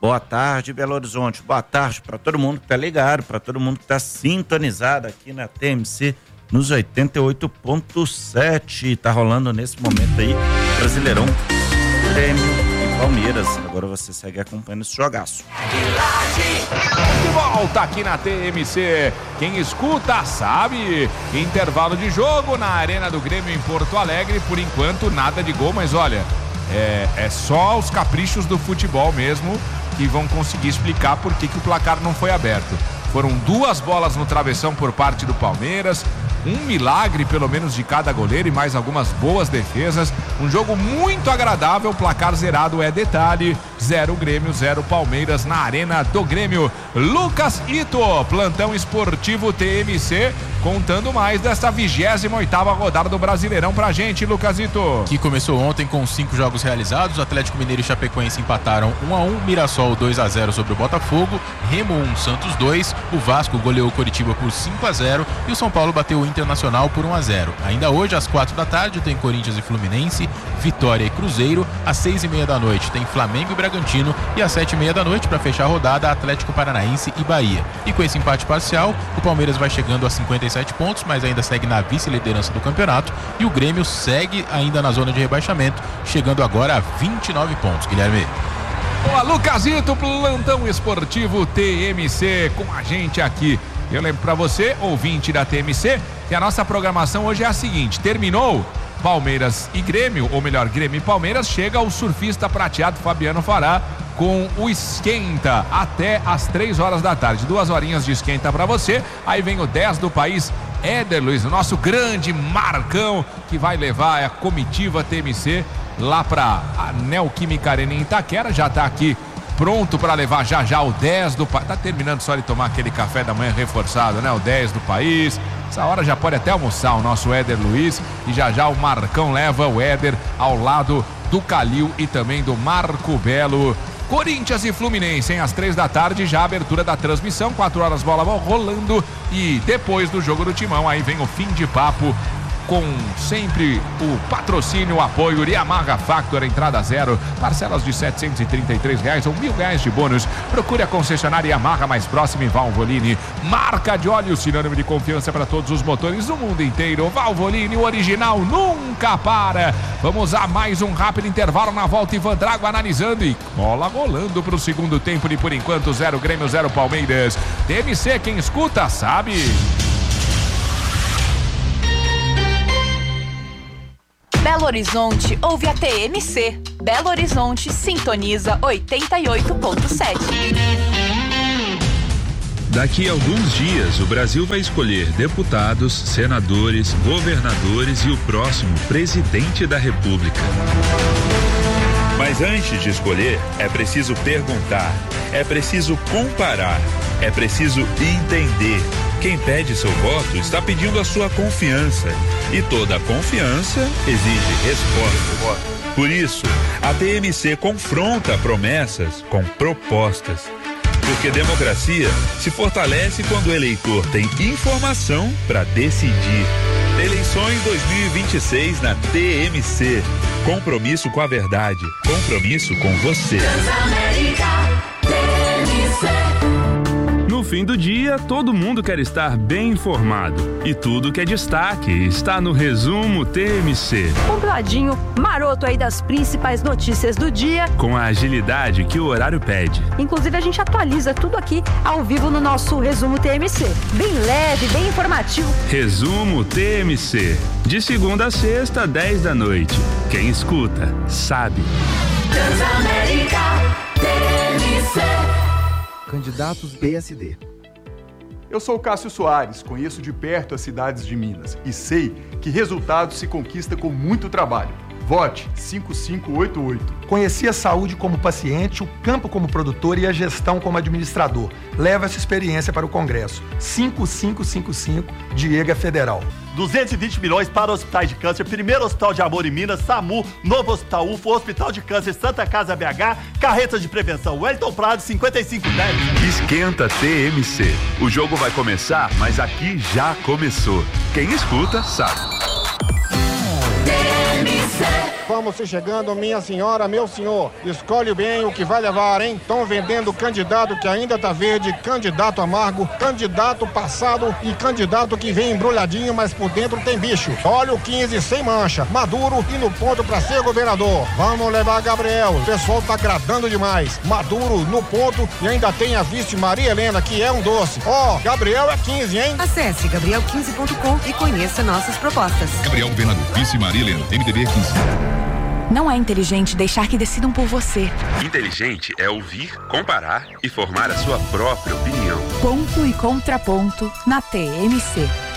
Boa tarde, Belo Horizonte. Boa tarde para todo mundo que tá ligado, para todo mundo que tá sintonizado aqui na TMC nos 88.7. Tá rolando nesse momento aí Brasileirão, Grêmio e Palmeiras. Agora você segue acompanhando esse jogaço. De volta aqui na TMC. Quem escuta sabe. Intervalo de jogo na Arena do Grêmio em Porto Alegre. Por enquanto nada de gol, mas olha, é só os caprichos do futebol mesmo que vão conseguir explicar por que o placar não foi aberto. Foram 2 bolas no travessão por parte do Palmeiras, um milagre pelo menos de cada goleiro e mais algumas boas defesas. Um jogo muito agradável, placar zerado é detalhe. 0 Grêmio, 0 Palmeiras na Arena do Grêmio. Lucas Ito, plantão esportivo TMC, contando mais desta 28ª rodada do Brasileirão pra gente, Lucas Ito. Que começou ontem com 5 jogos realizados. Atlético Mineiro e Chapecoense empataram 1-1, Mirassol 2-0 sobre o Botafogo, Remo 1, Santos 2, o Vasco goleou o Coritiba por 5-0 e o São Paulo bateu o Internacional por 1-0. Ainda hoje, às 4 da tarde, tem Corinthians e Fluminense, Vitória e Cruzeiro. Às 6h30 da noite tem Flamengo e Bragantino e às 7h30 da noite, para fechar a rodada, Atlético Paranaense e Bahia. E com esse empate parcial, o Palmeiras vai chegando a 57 pontos, mas ainda segue na vice-liderança do campeonato, e o Grêmio segue ainda na zona de rebaixamento, chegando agora a 29 pontos, Guilherme. Boa, Lucasito, plantão esportivo TMC com a gente aqui. Eu lembro pra você, ouvinte da TMC, que a nossa programação hoje é a seguinte: terminou Palmeiras e Grêmio, ou melhor, Grêmio e Palmeiras, chega o surfista prateado Fabiano Fará com o esquenta até às 3 horas da tarde. 2 horinhas de esquenta pra você. Aí vem o 10 do país, Éder Luiz, o nosso grande Marcão, que vai levar a comitiva TMC lá pra Neoquímica Arena em Itaquera. Já tá aqui pronto para levar já o 10 do país. Tá terminando só de tomar aquele café da manhã reforçado, né? O 10 do país. Essa hora já pode até almoçar o nosso Éder Luiz. E já o Marcão leva o Éder ao lado do Calil e também do Marco Belo. Corinthians e Fluminense, às 3 da tarde, já a abertura da transmissão. 4 horas, bola rolando. E depois do jogo do Timão, aí vem o fim de papo, com sempre o patrocínio, o apoio Yamaha Factor, entrada zero, parcelas de R$733 ou R$1.000 de bônus. Procure a concessionária Yamaha mais próxima em Valvoline. Marca de óleo, sinônimo de confiança para todos os motores do mundo inteiro. Valvoline, o original nunca para. Vamos a mais um rápido intervalo. Na volta, Ivan Drago analisando e bola rolando para o segundo tempo. E por enquanto, 0 Grêmio, 0 Palmeiras. TMC, quem escuta sabe. Belo Horizonte ouve a TMC. Belo Horizonte sintoniza 88.7. Daqui a alguns dias, o Brasil vai escolher deputados, senadores, governadores e o próximo presidente da República. Mas antes de escolher, é preciso perguntar, é preciso comparar, é preciso entender. Quem pede seu voto está pedindo a sua confiança. E toda confiança exige resposta. Por isso, a TMC confronta promessas com propostas. Porque democracia se fortalece quando o eleitor tem informação para decidir. Eleições 2026 na TMC. Compromisso com a verdade. Compromisso com você. No fim do dia, todo mundo quer estar bem informado. E tudo que é destaque está no Resumo TMC. Compladinho, maroto aí das principais notícias do dia. Com a agilidade que o horário pede. Inclusive, a gente atualiza tudo aqui ao vivo no nosso Resumo TMC. Bem leve, bem informativo. Resumo TMC. De segunda a sexta, 10 da noite. Quem escuta, sabe. Transamérica TMC. Candidatos PSD. Eu sou Cássio Soares, conheço de perto as cidades de Minas e sei que resultados se conquista com muito trabalho. Vote 5588. Conheci a saúde como paciente, o campo como produtor e a gestão como administrador. Leva essa experiência para o Congresso. 5555, Diego Federal. 220 milhões para hospitais de câncer, primeiro hospital de amor em Minas, SAMU, novo hospital UFO, hospital de câncer Santa Casa BH, carretas de prevenção Wellington Prado, 5510. Esquenta TMC. O jogo vai começar, mas aqui já começou. Quem escuta sabe. Vamos se chegando, minha senhora, meu senhor. Escolhe bem o que vai levar, hein? Estão vendendo candidato que ainda tá verde, candidato amargo, candidato passado e candidato que vem embrulhadinho, mas por dentro tem bicho. Olha o 15 sem mancha, maduro e no ponto pra ser governador. Vamos levar Gabriel, o pessoal tá agradando demais. Maduro no ponto e ainda tem a vice Maria Helena, que é um doce. Ó, Gabriel é 15, hein? Acesse gabriel15.com e conheça nossas propostas. Gabriel Governador, vice Maria Helena, MDB 15. Não é inteligente deixar que decidam por você. Inteligente é ouvir, comparar e formar a sua própria opinião. Ponto e contraponto na TMC.